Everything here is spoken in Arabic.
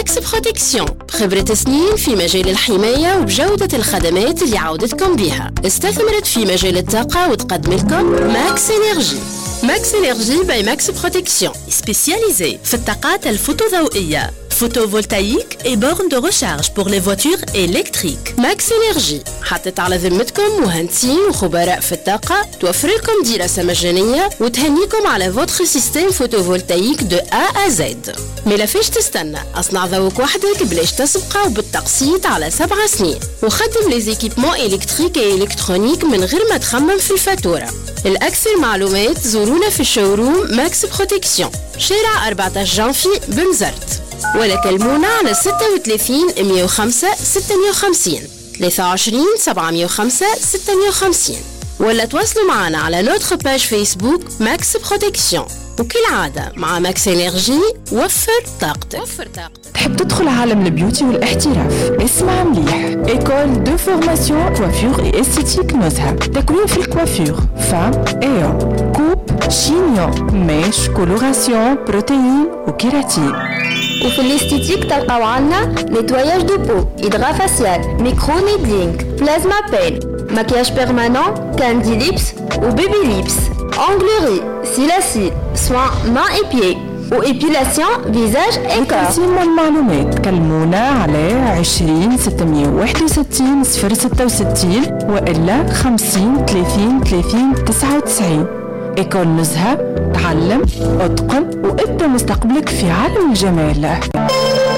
ماكس بروتكسيون، خبرة سنين في مجال الحماية وبجودة الخدمات اللي عودتكم بيها. استثمرت في مجال الطاقة وتقدم لكم ماكس إنرجي. ماكس إنرجي باي ماكس بروتكسيون، سبيسياليزي في الطاقات الفوتوضوئية، photovoltaïque et bornes de recharge pour les voitures électriques. ماكس إنرجي حطت على ذمتكم مهندسين وخبراء في الطاقة، توفر لكم دراسة مجانية وتهنيكم على فوتر سيستم فوتوفولتايك دو A à Z. ما فيش تستنى، اصنع ذوق وحدك بلاش تسبقه وبالتقسيط على 7 سنين، وخدم لي زيكيبمون إلكتريك و إلكترونيك من غير ما تخمم في الفاتورة. الأكثر معلومات زورونا في الشوروم ماكس بروتكسيون، شارع 14 جانفي بنزرت، ولا كلمونا على 36 105 650 23 705 650، ولا تواصلوا معنا على نوتر باج فيسبوك ماكس بروتكسيون. وكالعادة مع ماكس إنرجي وفر طاقتك. تحب تدخل عالم البيوتي والاحتراف؟ اسمع مليح، ايكول دو فورماسيون كوافير اي استيتيك نزهة. تكوين في الكوافير، فام، ايو، كوب، شينيون، ميش، كولوراسيون، بروتين وكيراتين. وفي الاستيتيك تلقاو عنا نيتواياج دو بو، إدغا فاسيال، ميكرو نيدلينغ، بلازما بين، مكياج بيرمانون، كاندي ليبس وبيبي ليبس، أونغلوري، سيلاسي، سوان مان اي بيي وإبيلاسيون فيزاج إنكار. تقسيم المعلومات كلمونا على 20 661 066 وإلا 50 30 30 99. إيكول نزهة، تعلم، اتقن وابدأ مستقبلك في عالم الجمال.